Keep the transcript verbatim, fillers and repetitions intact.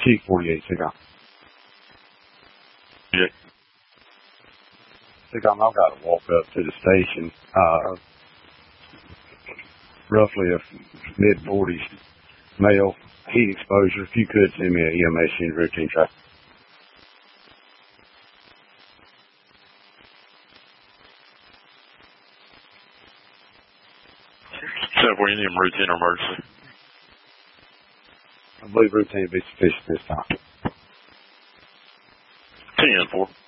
Chief forty-eight, SICOM. Yeah. SICOM, I've got to walk up to the station. Uh, roughly a mid-forties male, heat exposure. If you could send me an E M S unit routine track. Except for any routine or emergency. I believe routine would be sufficient this time. ten four.